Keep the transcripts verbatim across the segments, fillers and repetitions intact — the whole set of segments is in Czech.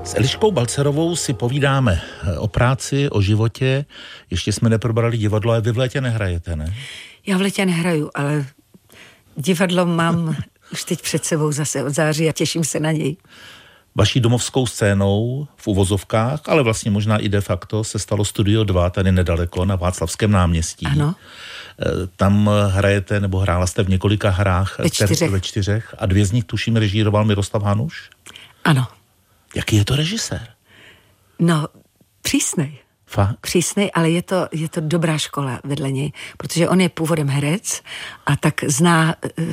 S Eliškou Balcerovou si povídáme o práci, o životě. Ještě jsme neprobrali divadlo, ale vy v létě nehrajete, ne? Já v létě nehraju, ale divadlo mám už teď před sebou zase od září a těším se na něj. Vaší domovskou scénou v uvozovkách, ale vlastně možná i de facto se stalo Studio dva tady nedaleko na Václavském náměstí. Ano. Tam hrajete, nebo hrála jste v několika hrách. Ve čtyřech. Ve čtyřech. A dvě z nich, tuším, režíroval Miroslav Hanuš. Ano. Jaký je to režisér? No, přísnej. Fakt? Přísnej, ale je to, je to dobrá škola vedle něj, protože on je původem herec a tak zná,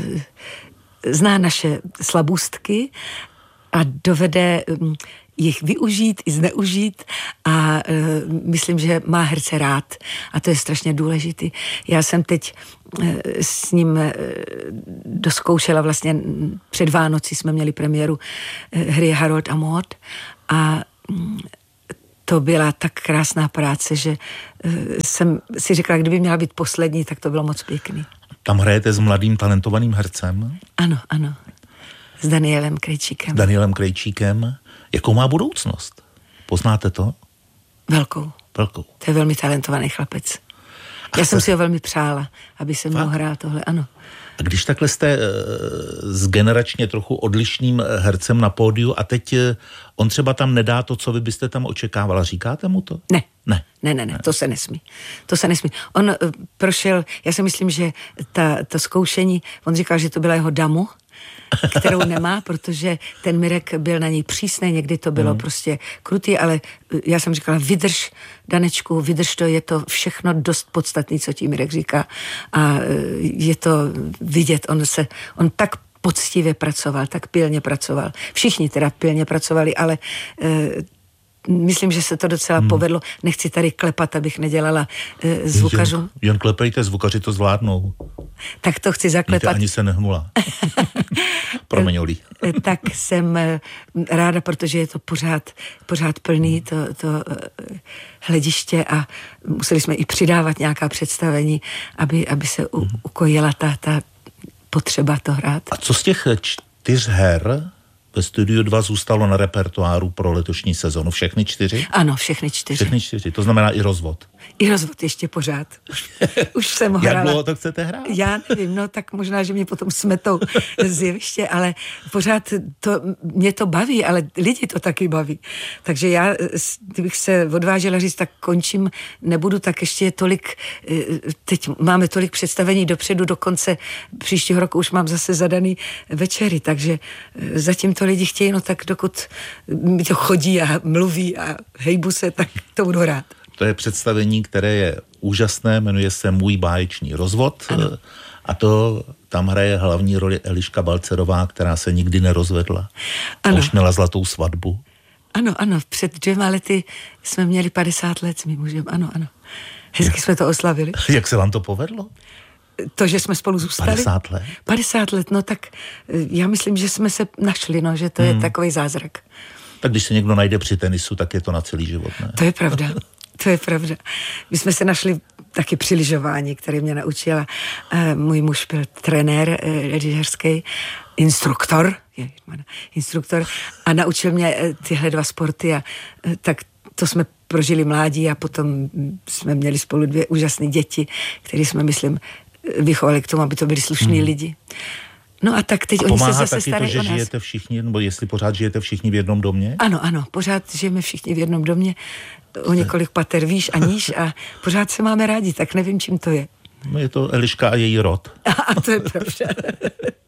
zná naše slabůstky a dovede jich využít i zneužít a uh, myslím, že má herce rád a to je strašně důležitý. Já jsem teď uh, s ním uh, doskoušela vlastně před Vánoci jsme měli premiéru uh, hry Harold a Maud a um, to byla tak krásná práce, že uh, jsem si řekla, kdyby měla být poslední, tak to bylo moc pěkný. Tam hrajete s mladým talentovaným hercem? Ano, ano. S Danielem Krejčíkem. S Danielem Krejčíkem. Jakou má budoucnost? Poznáte to? Velkou. Velkou. To je velmi talentovaný chlapec. Já A jsem jste... si ho velmi přála, aby se mnou hrál tohle, ano. A když takhle jste s generačně trochu odlišným hercem na pódiu a teď on třeba tam nedá to, co vy byste tam očekávala, říkáte mu to? Ne. Ne. Ne, ne, ne, to se nesmí. To se nesmí. On uh, prošel, já si myslím, že ta, to zkoušení, on říkal, že to byla jeho damu, kterou nemá, protože ten Mirek byl na něj přísný, někdy to bylo hmm. prostě krutý, ale já jsem říkala, vydrž, Danečku, vydrž to, je to všechno dost podstatný, co ti Mirek říká a je to vidět, on se, on tak poctivě pracoval, tak pilně pracoval. Všichni teda pilně pracovali, ale myslím, že se to docela hmm. povedlo. Nechci tady klepat, abych nedělala e, zvukařům. Jen, jen klepejte, zvukaři to zvládnou. Tak to chci zaklepat. Víte, ani se nehnula. Promiňolí. Tak jsem ráda, protože je to pořád, pořád plný to, to hlediště a museli jsme i přidávat nějaká představení, aby, aby se u, ukojila ta, ta potřeba to hrát. A co z těch čtyř her ve Studiu dva zůstalo na repertoáru pro letošní sezonu? Všechny čtyři? Ano, všechny čtyři. Všechny čtyři, to znamená i rozvod. I rozvod ještě pořád. Už, už jsem hrála. Jak dlouho to chcete hrát? Já nevím, no tak možná, že mě potom smetou z jeviště, ale pořád to, mě to baví, ale lidi to taky baví. Takže já, kdybych se odvážela říct, tak končím, nebudu, tak ještě je tolik, teď máme tolik představení dopředu, do konce příštího roku už mám zase zadaný večery, takže zatím to lidi chtějí, no tak dokud mi to chodí a mluví a hejbu se, tak to budu hrát. To je představení, které je úžasné, jmenuje se Můj báječný rozvod. Ano. A to tam hraje hlavní roli Eliška Balcerová, která se nikdy nerozvedla. Ano. A už měla zlatou svatbu. Ano, ano, před dvěma lety jsme měli padesát let s mým mužem, ano, ano. Hezky jsme to oslavili. Jak se vám to povedlo? To, že jsme spolu zůstali. padesát let? padesát let, no tak já myslím, že jsme se našli, no, že to hmm. je takový zázrak. Tak když se někdo najde při tenisu, tak je to na celý život, ne? To je pravda. To je pravda. My jsme se našli taky při lyžování, které mě naučila. E, můj muž byl trenér e, lyžařský, instruktor, je, instruktor a naučil mě e, tyhle dva sporty a e, tak to jsme prožili mládí a potom jsme měli spolu dvě úžasné děti, které jsme, myslím, vychovali k tomu, aby to byli slušní hmm. lidi. No a tak teď a oni se pomáhá zase taky starají to, o že nás. žijete všichni, nebo jestli pořád žijete všichni v jednom domě? Ano, ano, pořád žijeme všichni v jednom domě, o několik pater výš a níž a pořád se máme rádi, tak nevím, čím to je. No je to Eliška a její rod. A to je pravda.